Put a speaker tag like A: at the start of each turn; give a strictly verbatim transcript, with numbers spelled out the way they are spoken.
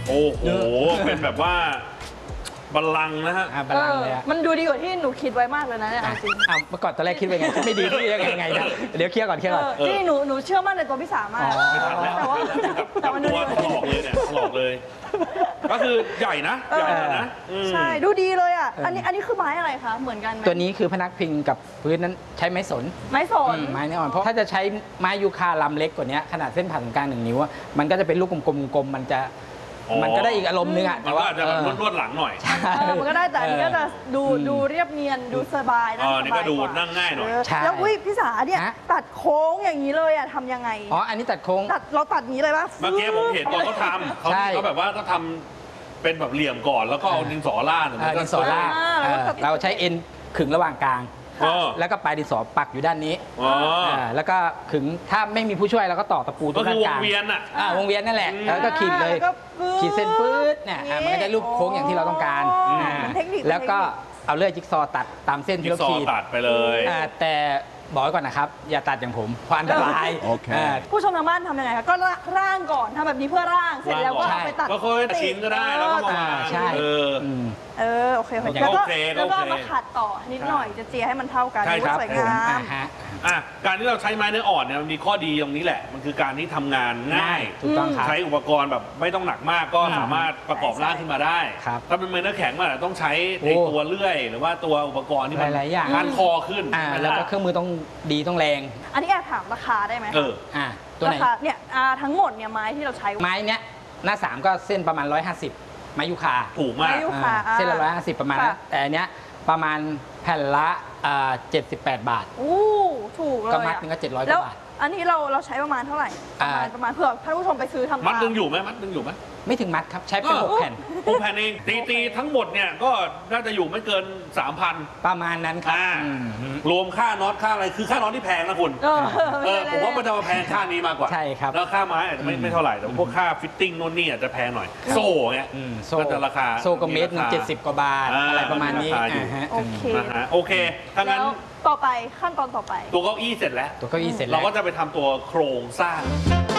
A: โอ้โหเป็นแบบว่าบัลลังก์นะฮะ
B: บัลลังก์เลยมันดูดีกว่าที่หนูคิดไว้มากเลยนะเนี่ยจริง
C: อ้าวเมื่อก่อนตอนแรกคิดว่าไงไม่ดีที่ยังไงนะเดี๋ยวเคลียร์ก่อนเคลียร์ก่อน
B: ที่หนูหนูเชื่อมั่นในตัวพี่สามากแต่ว่า
A: แต่มันตัวถลอกเลยเนี่ยถลอกเลยก็คือใหญ่นะใหญ่นะ
B: ใช่ดูดีเลยอ่ะอันนี้อันนี้คือไม้อะไรคะเหมือนกันไหม
C: ตัวนี้คือพนักพิงกับพื้นนั้นใช้ไม้สน
B: ไม้สน
C: ไม้แน่นอนเพราะถ้าจะใช้ไม้ยูคาลำเล็กกว่านี้ขนาดเส้นผ่าศูนย์กลางหนึ่งนิ้วมันก็จะเป็นลูกกลมๆมันจะมันก็ได้อีกอารมณ์นึงอ่ะ
A: แต่ว่าอาจจะแบบลวดๆหลังหน่อย
B: มันก็ได้แต่อันนี้ก็จะดูดูเรียบเนียนดูสบายนะ
A: นี่ก็ดูนั่งง่ายหน่อย
B: แล้วอุ้ยพี่สาเนี่ยตัดโค้งอย่างนี้เลยอ่ะทำยังไง
C: อ๋ออันนี้ตัดโค้ง
B: ตัดเราตัดนี้เลยป่ะ
A: เมื่อกี้ผมเห็นตอนเขาทำเขาเขาแบบว่าเขาทำเป็นแบบเหลี่ยมก่อนแล้วก็เอาดินสอล่า
C: ดินสอล่าเราใช้เอ็นขึงระหว่างกลางแล้วก็ปลายดินสอปักอยู่ด้านนี้แล้วก็ขึงถ้าไม่มีผู้ช่วยเราก็ต่อตะปูตรงกลาง
A: ก็คือวงเวียนอ่ะ
C: วงเวียนนั่นแหละแล้วก็ขีดเลยขีดเส้นปื๊ดเนี่ยมันก็ได้รูปโค้งอย่างที่เราต้องการแล้วก็เอาเลื่อยจิ๊กซอตัดตามเส้นที่เราขีด
A: ตัดไปเลย
C: แต่บอกไว้ก่อนนะครับอย่าตัดอย่างผมเพราะอันตราย
B: ผู้ชมทางบ้านทำยังไงคะก็ร่างก่อนทำแบบนี้เพื่อร่างเสร็จแล้วก็เอาไปตัด
A: ก็ค่อยชิ้นก็ได้แล้วก็มา
C: ใช่
A: เออ
B: เออโอเคแล้วก็แล้วก็มาขัดต่อนิดหน่อยจะเจียให้มันเท่ากันสวยงาม
A: อ่ะการที่เราใช้ไม้เนื้ออ่อนเนี่ยมันมีข้อดีตรงนี้แหละมันคือการที่ทำงานง่าย
C: ถูกต้องครับ
A: ใช้อุปกรณ์แบบไม่ต้องหนักมากก็สามารถประกอบร่างขึ้นมาได้ถ้าเป็นไม้เนื้อแข็งมันต้องใช้ในตัวเลื่อยหรือว่าตัวอุปกรณ์ที่มันงัดคอขึ้น
C: แล้วก็เครื่องมือต้องดีต้องแรง
B: อันนี้แอบถามราคาได้ไหม
A: เออ
C: อ่าตัวไหน
B: เนี่ยทั้งหมดเนี่ยไม้ที่เราใช้
C: ไม้เนี้ยหน้าสามก็เส้นประมาณร้อยห้าสิบไม้ยูคา
A: ถูกมาก
C: เส้นละร้อยห้าสิบประมาณนั้นแต่อันเนี้ยประมาณแผ่นละเจ็ดสิบแปดบาท
B: อู้ถูกเลย
C: ก็มัดนึงก็เจ็ดร้อยกว่าบาท
B: อันนี้เราเราใช้ประมาณเท่าไหร่ประมาณประมาณเผื่อท่านผู้ชมไปซื้อทำ
A: มัดนึงอยู่ไหมมัดนึงอยู่ไหม
C: ไม่ถึงมัดครับใช้เป็นหกแผ่น
A: หกแผ่นเองตีตีทั้งหมดเนี่ยก็น่าจะอยู่ไม่เกิน สามพัน
C: ประมาณนั้นครับ
A: รวมค่าน็อตค่าอะไรคือค่าน็อตที่แพงนะคุณเออผมว่ามันจะมาแพงค่านี้มากกว่า
C: ใช่ครับ
A: แล้วค่าไม้อาจจะไม่ไม่เท่าไหร่แต่พวกค่าฟิตติ้งโน่นนี่อาจจะแพงหน่อยโซ่เนี่ยก็จะราคา
C: โซ่ก็เมตรหนึ่งเจ็ดสิบกว่าบาทอะไรประมาณนี้
B: โอเค
A: โอเคถ้างั้น
B: ต่อไปขั้นตอนต่อไป
A: ตัวเก้าอี้เสร็จแล้ว
C: ตัวเก้าอี้เสร็จแล้ว
A: เราก็จะไปทำตัวโครงสร้าง